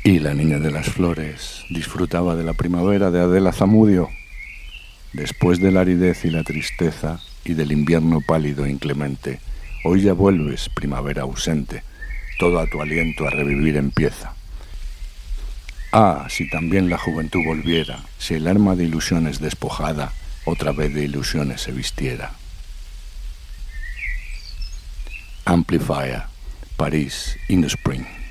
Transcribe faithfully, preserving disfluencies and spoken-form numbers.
Y la niña de las flores disfrutaba de la primavera de Adela Zamudio. Después de la aridez y la tristeza y del invierno pálido e inclemente, hoy ya vuelves, primavera ausente, todo a tu aliento a revivir empieza. Ah, si también la juventud volviera, si el arma de ilusiones despojada otra vez de ilusiones se vistiera. Amplifier, París in the Spring.